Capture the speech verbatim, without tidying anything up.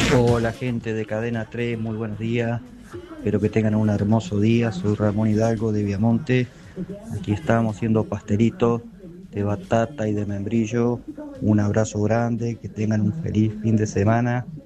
Hola gente de Cadena tres, muy buenos días. Espero que tengan un hermoso día. Soy Ramón Hidalgo de Viamonte. Aquí estamos haciendo pastelitos de batata y de membrillo. Un abrazo grande, que tengan un feliz fin de semana